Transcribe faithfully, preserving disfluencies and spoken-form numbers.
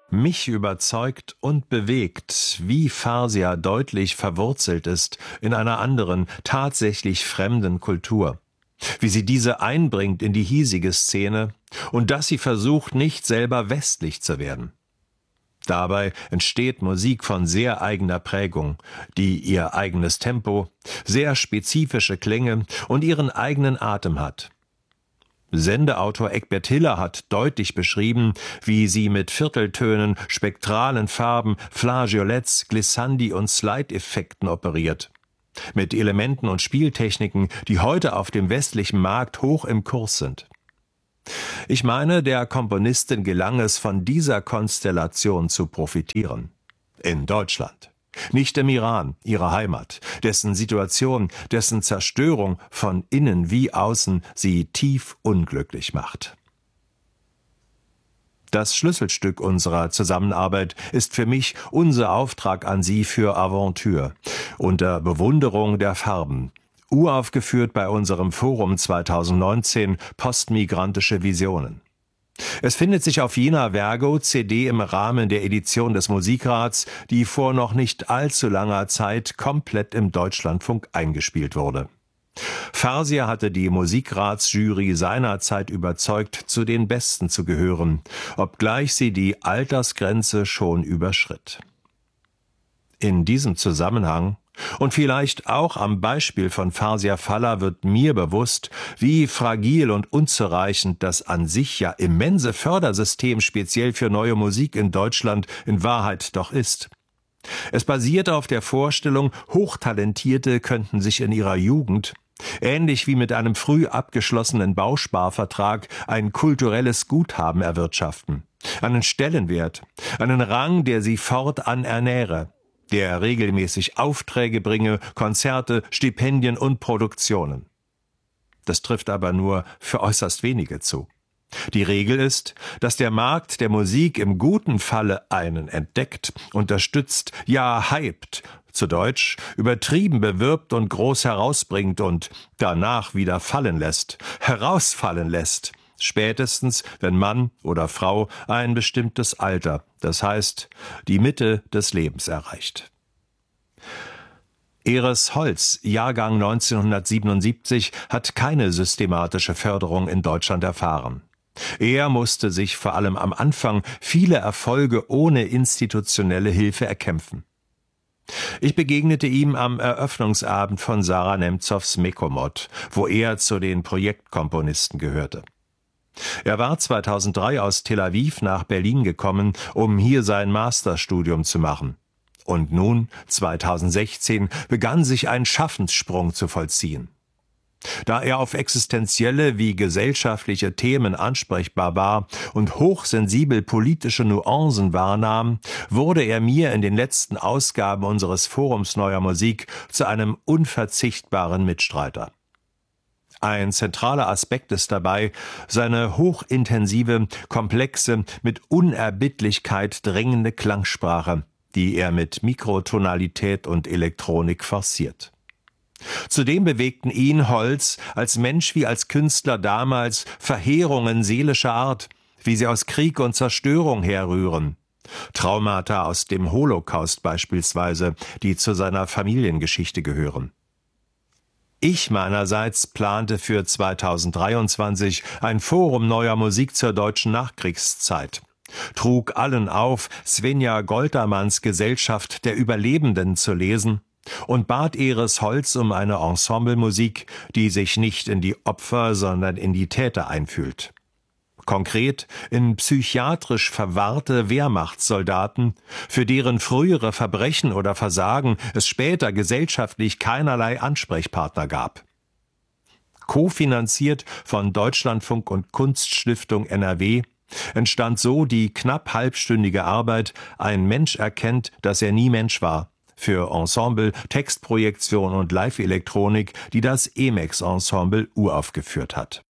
Mich überzeugt und bewegt, wie Farsia deutlich verwurzelt ist in einer anderen, tatsächlich fremden Kultur. Wie sie diese einbringt in die hiesige Szene und dass sie versucht, nicht selber westlich zu werden. Dabei entsteht Musik von sehr eigener Prägung, die ihr eigenes Tempo, sehr spezifische Klänge und ihren eigenen Atem hat. Sendeautor Egbert Hiller hat deutlich beschrieben, wie sie mit Vierteltönen, spektralen Farben, Flageolets, Glissandi und Slide-Effekten operiert. Mit Elementen und Spieltechniken, die heute auf dem westlichen Markt hoch im Kurs sind. Ich meine, der Komponistin gelang es, von dieser Konstellation zu profitieren. In Deutschland. Nicht im Iran, ihrer Heimat, dessen Situation, dessen Zerstörung von innen wie außen sie tief unglücklich macht. Das Schlüsselstück unserer Zusammenarbeit ist für mich unser Auftrag an Sie für Aventure, unter Bewunderung der Farben, uraufgeführt bei unserem Forum zweitausendneunzehn Postmigrantische Visionen. Es findet sich auf jener Vergo-C D im Rahmen der Edition des Musikrats, die vor noch nicht allzu langer Zeit komplett im Deutschlandfunk eingespielt wurde. Farsia hatte die Musikratsjury seinerzeit überzeugt, zu den Besten zu gehören, obgleich sie die Altersgrenze schon überschritt. In diesem Zusammenhang und vielleicht auch am Beispiel von Farsia Faller wird mir bewusst, wie fragil und unzureichend das an sich ja immense Fördersystem speziell für neue Musik in Deutschland in Wahrheit doch ist. Es basiert auf der Vorstellung, Hochtalentierte könnten sich in ihrer Jugend, ähnlich wie mit einem früh abgeschlossenen Bausparvertrag, ein kulturelles Guthaben erwirtschaften, einen Stellenwert, einen Rang, der sie fortan ernähre, der regelmäßig Aufträge bringe, Konzerte, Stipendien und Produktionen. Das trifft aber nur für äußerst wenige zu. Die Regel ist, dass der Markt der Musik im guten Falle einen entdeckt, unterstützt, ja hypt, zu Deutsch übertrieben bewirbt und groß herausbringt und danach wieder fallen lässt, herausfallen lässt, spätestens, wenn Mann oder Frau ein bestimmtes Alter, das heißt die Mitte des Lebens erreicht. Eres Holz, Jahrgang neunzehnhundertsiebenundsiebzig, hat keine systematische Förderung in Deutschland erfahren. Er musste sich vor allem am Anfang viele Erfolge ohne institutionelle Hilfe erkämpfen. Ich begegnete ihm am Eröffnungsabend von Sarah Nemzows Mekomod, wo er zu den Projektkomponisten gehörte. Er war zweitausenddrei aus Tel Aviv nach Berlin gekommen, um hier sein Masterstudium zu machen. Und nun, zweitausendsechzehn, begann sich ein Schaffenssprung zu vollziehen. Da er auf existenzielle wie gesellschaftliche Themen ansprechbar war und hochsensibel politische Nuancen wahrnahm, wurde er mir in den letzten Ausgaben unseres Forums Neuer Musik zu einem unverzichtbaren Mitstreiter. Ein zentraler Aspekt ist dabei seine hochintensive, komplexe, mit Unerbittlichkeit drängende Klangsprache, die er mit Mikrotonalität und Elektronik forciert. Zudem bewegten ihn Holz als Mensch wie als Künstler damals Verheerungen seelischer Art, wie sie aus Krieg und Zerstörung herrühren. Traumata aus dem Holocaust beispielsweise, die zu seiner Familiengeschichte gehören. Ich meinerseits plante für zweitausenddreiundzwanzig ein Forum neuer Musik zur deutschen Nachkriegszeit, trug allen auf, Svenja Goltermanns Gesellschaft der Überlebenden zu lesen und bat Eres Holz um eine Ensemblemusik, die sich nicht in die Opfer, sondern in die Täter einfühlt. Konkret in psychiatrisch verwahrte Wehrmachtssoldaten, für deren frühere Verbrechen oder Versagen es später gesellschaftlich keinerlei Ansprechpartner gab. Kofinanziert von Deutschlandfunk und Kunststiftung N R W entstand so die knapp halbstündige Arbeit »Ein Mensch erkennt, dass er nie Mensch war« für Ensemble, Textprojektion und Live-Elektronik, die das Emex-Ensemble uraufgeführt hat.